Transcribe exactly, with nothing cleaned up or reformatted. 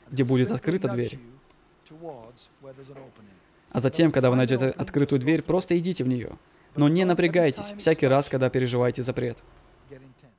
где будет открыта дверь. А затем, когда вы найдете открытую дверь, просто идите в нее. Но не напрягайтесь всякий раз, когда переживаете запрет.